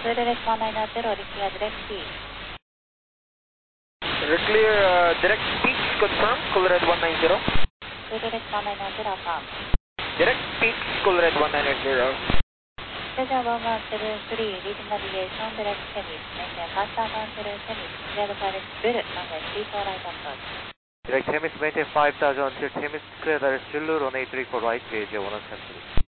Direct 190, clear direct speed. Clear direct speed, confirm, cool red 190. Direct 190, affirm. Direct speed, cool red 190. Pleasure 1173, leading navigation, direct semis, maintain faster 107, clear the pilot bill, runway 34 right approach. Direct Hemis, maintain 5000 until Hemis, clear direct Zulu, runway 34 right, JJ 173.